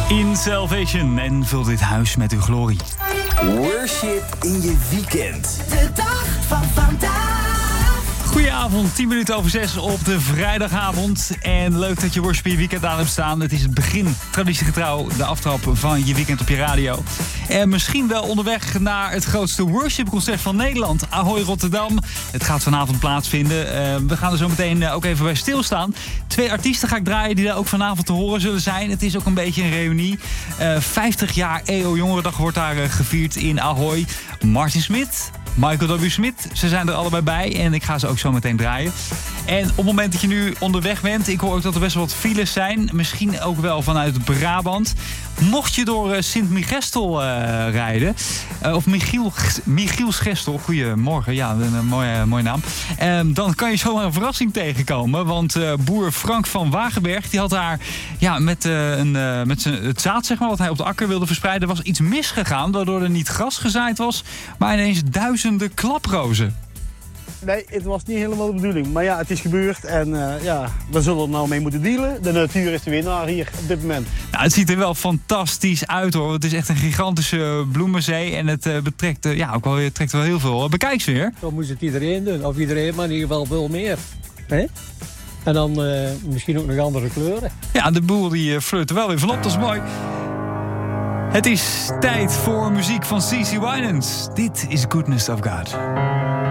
In Salvation en vul dit huis met uw glorie. Worship in je weekend. De dag van vandaag. Goedenavond, 10 minuten over 6 op de vrijdagavond. En leuk dat je Worship in je weekend aan hebt staan. Het is het begin, traditiegetrouw, de aftrap van je weekend op je radio. En misschien wel onderweg naar het grootste worshipconcert van Nederland. Ahoy Rotterdam. Het gaat vanavond plaatsvinden. We gaan er zo meteen ook even bij stilstaan. 2 artiesten ga ik draaien die daar ook vanavond te horen zullen zijn. Het is ook een beetje een reunie. 50 jaar EO Jongerendag wordt daar gevierd in Ahoy. Martin Smit, Michael W. Smit, ze zijn er allebei bij en ik ga ze ook zo meteen draaien. En op het moment dat je nu onderweg bent, ik hoor ook dat er best wel wat files zijn. Misschien ook wel vanuit Brabant. Mocht je door Sint-Michielsgestel rijden, of Michielsgestel, goedemorgen, ja, een mooie naam. Dan kan je zomaar een verrassing tegenkomen. Want boer Frank van Wagenberg, die had daar met het zaad, zeg maar, wat hij op de akker wilde verspreiden, was iets misgegaan, waardoor er niet gras gezaaid was, maar ineens duizenden klaprozen. Nee, het was niet helemaal de bedoeling. Maar ja, het is gebeurd en we zullen er nou mee moeten dealen. De natuur is de winnaar hier op dit moment. Nou, het ziet er wel fantastisch uit, hoor. Het is echt een gigantische bloemenzee en het trekt wel heel veel bekijks weer. Dan moest het iedereen doen, of iedereen, maar in ieder geval veel meer. He? En dan misschien ook nog andere kleuren. Ja, de boel die flirt er wel weer vanop, dat is mooi. Het is tijd voor muziek van CeCe Winans. Dit is Goodness of God.